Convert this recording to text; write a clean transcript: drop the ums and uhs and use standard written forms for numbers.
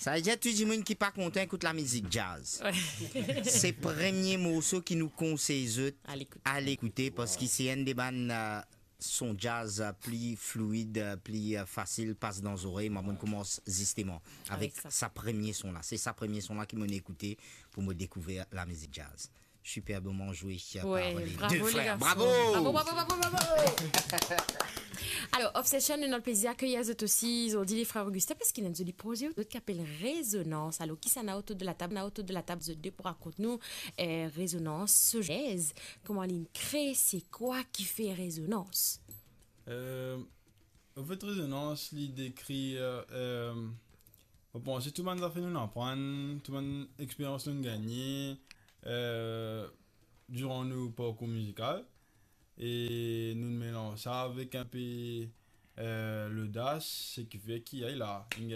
Ça veut dire tout le monde qui pas content écoute la musique jazz. Ouais. C'est le premier morceau qui nous conseille À l'écoute. l'écouter parce que c'est un des bandes son jazz plus fluide, plus facile, passe dans les oreilles. Maman commence justement avec Avec ça. sa première son là. C'est sa première son là qui m'a écouté pour me découvrir la musique jazz. Superbement joué Ouais, par les bravo deux les frères. garçons. Bravo! Bravo. Alors, Obsession, nous avons le plaisir d'accueillir eux aussi. Ils ont dit les frères Augustin parce qu'ils nous ont posé d'autres qui appellent résonance. Alors, qui s'en a autour de la table? Autour de la table, de deux pour raconter nous résonance, ce jazz. Comment il crée? C'est quoi qui fait résonance? En fait, résonance, il décrit. Bon, c'est tout le monde a fait nous apprendre, tout le monde expérience nous gagner durant nos parcours musical. Et nous mélangeons ça avec un peu l'audace, ce qui fait qu'il y a là.